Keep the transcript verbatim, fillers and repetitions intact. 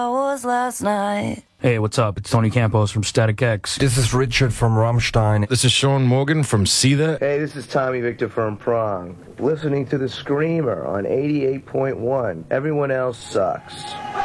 was last night. Hey, what's up? It's Tony Campos from Static X. This is Richard from Rammstein. This is Sean Morgan from See That. Hey, this is Tommy Victor from Prong. Listening to The Screamer on eighty-eight point one. Everyone else sucks.